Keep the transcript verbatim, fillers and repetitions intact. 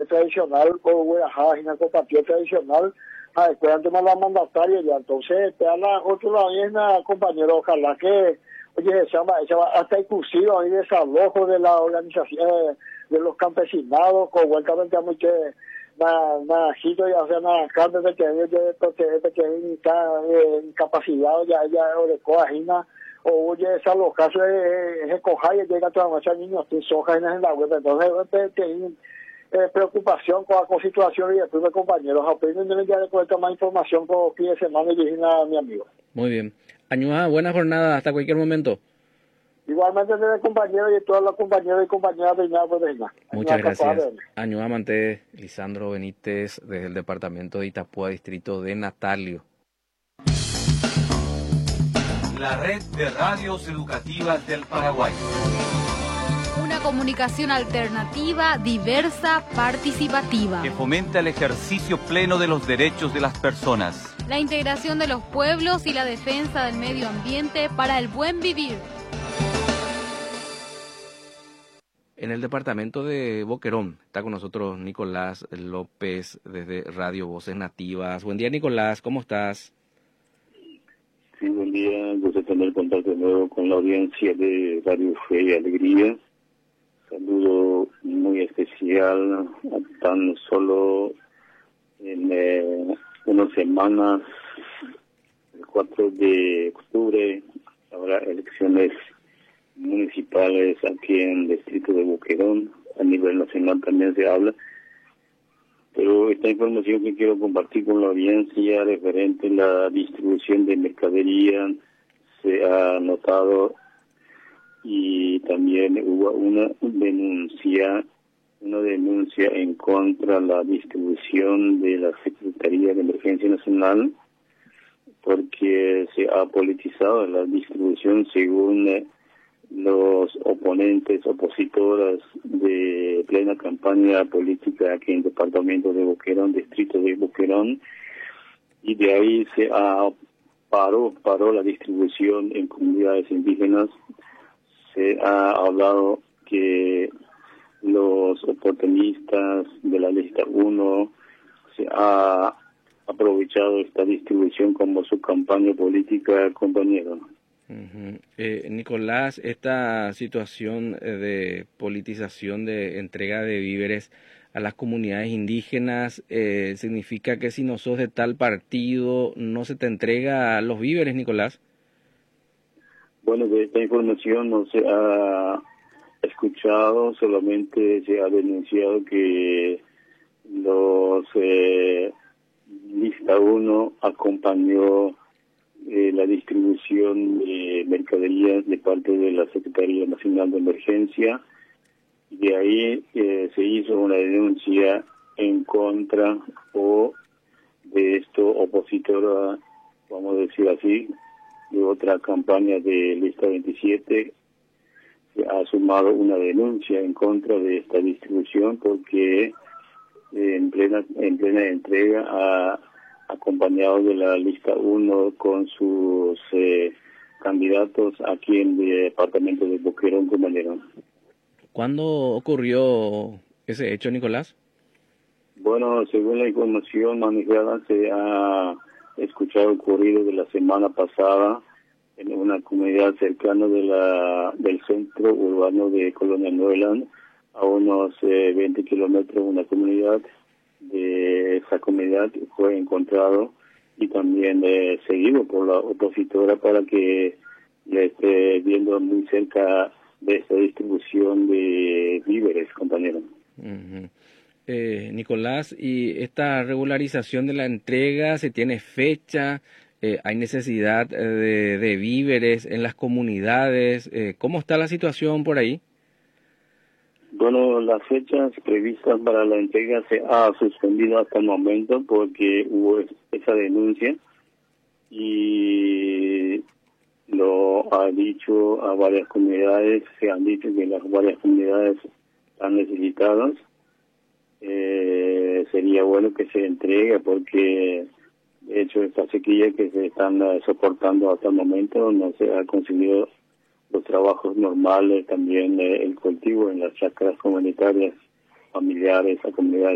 tradicional, con Huerajá, y una compartió tradicional, a después antes más la mandataria ya, entonces, te habla otro lado, y es una compañera, ojalá que, oye, se llama, se llama hasta inclusive hay desalojo de la organización, eh, de los campesinados, con vuelta a mucho, na, na, hito, ya, o sea, na, carne de que ellos, de que está incapacitado, ya, ya, o de coajina, o oye, desalojar, es escojar y llega a trabajar niños, tú sojas en la web, entonces, te, Eh, preocupación con la situación y después de compañeros aprenden ya de poder tomar información por fin de semana y dije a mi amigo. Muy bien. Añuá, buena jornada, hasta cualquier momento. Igualmente de compañeros y todos los compañeros y compañeras de nada pues de nada. Muchas gracias. Añuá Manté, Lisandro Benítez, desde el departamento de Itapúa, distrito de Natalio. La red de radios educativas del Paraguay. Una comunicación alternativa, diversa, participativa. Que fomenta el ejercicio pleno de los derechos de las personas. La integración de los pueblos y la defensa del medio ambiente para el buen vivir. En el departamento de Boquerón está con nosotros Nicolás López desde Radio Voces Nativas. Buen día, Nicolás, ¿cómo estás? Sí, buen día. Gusto tener contacto de nuevo con la audiencia de Radio Fe y Alegría. Saludo muy especial, tan solo en eh, unas semanas, el cuatro de octubre, habrá elecciones municipales aquí en el distrito de Boquerón, a nivel nacional también se habla, pero esta información que quiero compartir con la audiencia referente a la distribución de mercadería se ha notado y también hubo una denuncia, una denuncia en contra de la distribución de la Secretaría de Emergencia Nacional, porque se ha politizado la distribución según eh, los oponentes, opositoras de plena campaña política aquí en el departamento de Boquerón, distrito de Boquerón, y de ahí se ha paró, paró la distribución en comunidades indígenas. Se ha hablado que los oportunistas de la lista uno se ha aprovechado esta distribución como su campaña política, compañero. Uh-huh. eh, Nicolás, esta situación de politización de entrega de víveres a las comunidades indígenas eh, significa que si no sos de tal partido no se te entrega los víveres, Nicolás. Bueno, de esta información no se ha escuchado, solamente se ha denunciado que los eh, lista uno acompañó eh, la distribución de mercaderías de parte de la Secretaría Nacional de Emergencia. De ahí eh, se hizo una denuncia en contra o de esto opositora, vamos a decir así, de otra campaña de lista veintisiete. Se ha sumado una denuncia en contra de esta distribución porque eh, en plena en plena entrega ha acompañado de la lista uno con sus eh, candidatos aquí en el departamento de Boquerón, compañero. ¿Cuándo ocurrió ese hecho, Nicolás? Bueno, según la información manejada, se ha escuchado ocurrido de la semana pasada en una comunidad cercana de la del centro urbano de Colonia Nueland, a unos eh, veinte kilómetros, una comunidad. De esa comunidad fue encontrado y también eh, seguido por la opositora para que ya esté viendo muy cerca de esta distribución de víveres, compañero. Uh-huh. eh, Nicolás, ¿y esta regularización de la entrega se tiene fecha? Eh, ¿Hay necesidad de, de víveres en las comunidades? Eh, ¿Cómo está la situación por ahí? Bueno, las fechas previstas para la entrega se ha suspendido hasta el momento porque hubo esa denuncia y lo ha dicho a varias comunidades, se han dicho que las varias comunidades están necesitadas. Eh, sería bueno que se entregue porque de hecho esta sequía que se están uh, soportando hasta el momento no se ha conseguido los trabajos normales, también eh, el cultivo en las chacras comunitarias familiares a comunidades